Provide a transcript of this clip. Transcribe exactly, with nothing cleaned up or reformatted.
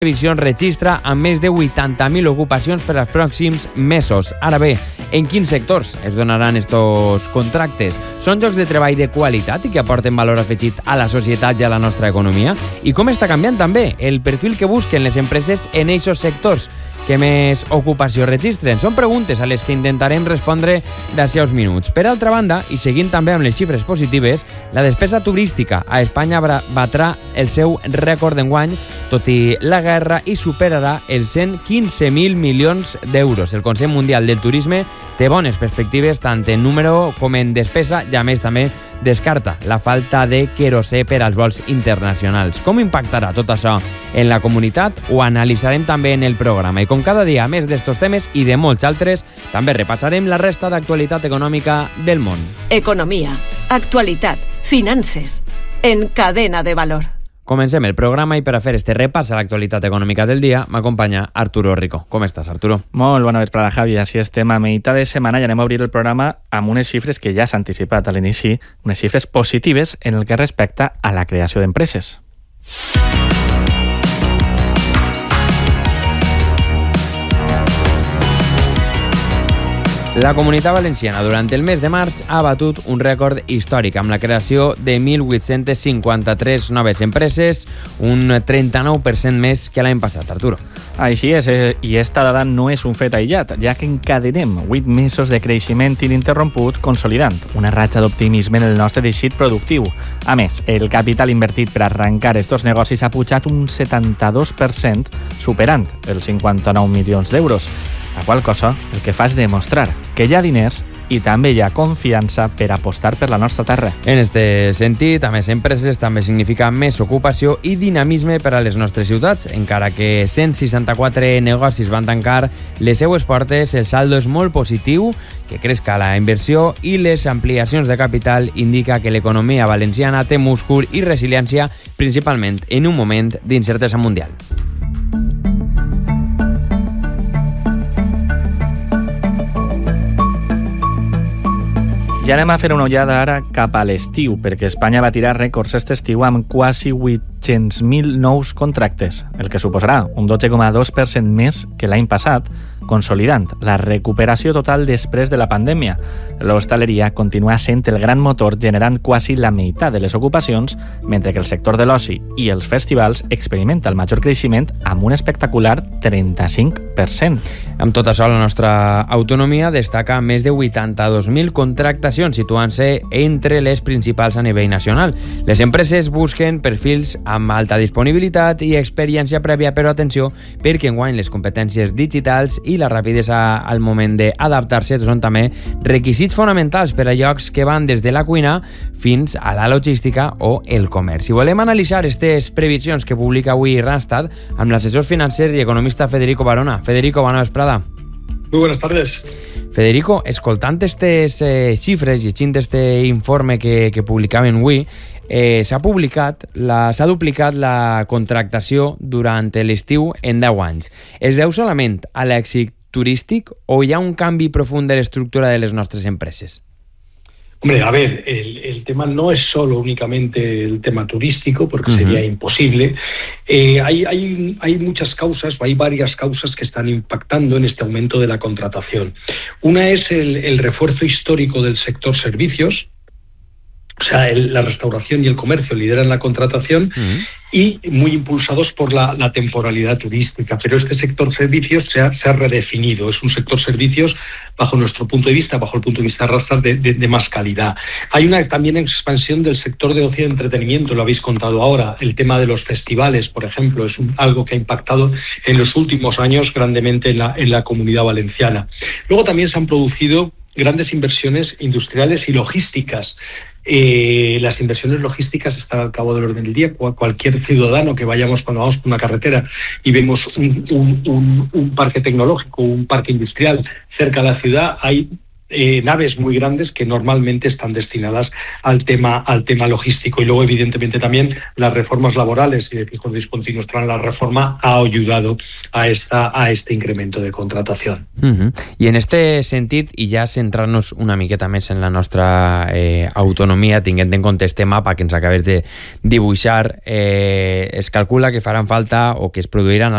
previsions registra amb més de vuitanta mil ocupacions per als pròxims mesos. Ara bé, en quins sectors es donaran estos contractes? Són llocs de treball de qualitat i que aporten valor afegit a la societat i a la nostra economia? I com està canviant també el perfil que busquen les empreses en aquests sectors que més ocupació registren? Són preguntes a les que intentarem respondre d'ací a uns minuts. Per altra banda, i seguint també amb les xifres positives, la despesa turística a Espanya batrà el seu rècord d'enguany, tot i la guerra, i superarà els cent quinze mil milions d'euros. El Consell Mundial del Turisme té bones perspectives tant en número com en despesa i a més també descarta la falta de querosè per als vols internacionals. Com impactarà tot això en la comunitat? Ho analitzarem també en el programa. I com cada dia, a més d'estos temes i de molts altres, també repassarem la resta d'actualitat econòmica del món. Economia, actualitat, finances, en Cadena de Valor. Comencem el programa i per a fer este repàs a l'actualitat econòmica del dia m'acompanya Arturo Rico. Com estàs, Arturo? Molt bona vesprada, Javi. Així estem a meitat de setmana i anem a obrir el programa amb unes xifres que ja s'ha anticipat a l'inici, unes xifres positives en el que respecta a la creació d'empreses. La Comunitat Valenciana durant el mes de març ha batut un rècord històric amb la creació de mil vuit-cents cinquanta-tres noves empreses, un trenta-nou per cent més que l'any passat, Arturo. Així és, eh, i esta dada no és un fet aïllat, ja que encadenem vuit mesos de creixement ininterromput consolidant una ratxa d'optimisme en el nostre teixit productiu. A més, el capital invertit per arrencar estos negocis ha pujat un setanta-dos per cent, superant els cinquanta-nou milions d'euros. La qual cosa el que fa és demostrar que hi ha diners i també hi ha confiança per apostar per la nostra terra. En este sentit, a més empreses també significa més ocupació i dinamisme per a les nostres ciutats. Encara que cent seixanta-quatre negocis van tancar les seues portes, el saldo és molt positiu, que crezca la inversió i les ampliacions de capital indica que l'economia valenciana té múscul i resiliència, principalment en un moment d'incertesa mundial. I anem a fer una ullada ara cap a l'estiu, perquè Espanya va tirar rècords aquest estiu amb quasi vuit-cents mil nous contractes, el que suposarà un dotze coma dos per cent més que l'any passat, consolidant la recuperació total després de la pandèmia. L'hostaleria continua sent el gran motor, generant quasi la meitat de les ocupacions, mentre que el sector de l'oci i els festivals experimenta el major creixement amb un espectacular trenta-cinc per cent. Amb tot això, la nostra autonomia destaca més de vuitanta-dos mil contractacions, situant-se entre les principals a nivell nacional. Les empreses busquen perfils amb alta disponibilitat i experiència prèvia, però atenció, perquè enguany les competències digitals i la rapidesa al moment d'adaptar-se són també requisits fonamentals per a llocs que van des de la cuina fins a la logística o el comerç. Si volem analitzar aquestes previsions que publica avui Randstad amb l'assessor financer i economista Federico Barona. Federico, bona vesprada. Muy buenas tardes. Federico, escoltant aquestes eh, xifres, llegint este informe que, que publicaven avui, eh, s'ha publicat, la, s'ha duplicat la contractació durant l'estiu en deu anys. Es deu solament a l'èxit turístic o hi ha un canvi profund de l'estructura de les nostres empreses? Hombre, a ver, el, el tema no es solo únicamente el tema turístico, porque uh-huh. sería imposible. Eh, hay, hay, hay muchas causas, o hay varias causas que están impactando en este aumento de la contratación. Una es el, el refuerzo histórico del sector servicios, o sea, el, la restauración y el comercio lideran la contratación uh-huh. y muy impulsados por la, la temporalidad turística. Pero este sector servicios se ha, se ha redefinido. Es un sector servicios, bajo nuestro punto de vista, bajo el punto de vista de Randstad, de, de, de más calidad. Hay una también expansión del sector de ocio y entretenimiento, lo habéis contado ahora. El tema de los festivales, por ejemplo, es un, algo que ha impactado en los últimos años grandemente en la, en la Comunidad Valenciana. Luego también se han producido grandes inversiones industriales y logísticas. Eh, las inversiones logísticas están al cabo del orden del día. Cualquier ciudadano que vayamos cuando vamos por una carretera y vemos un, un, un, un parque tecnológico, un parque industrial cerca de la ciudad, hay eh, naves muy grandes que normalmente están destinadas al tema, al tema logístico. Y luego, evidentemente, también las reformas laborales y de fijos discontinuos tras la reforma ha ayudado a, esta, a este incremento de contratación. Uh-huh. I en este sentit, i ja centrar-nos una miqueta més en la nostra eh, autonomia, tinguent en compte este mapa que ens acabes de dibuixar, eh, es calcula que faran falta o que es produiran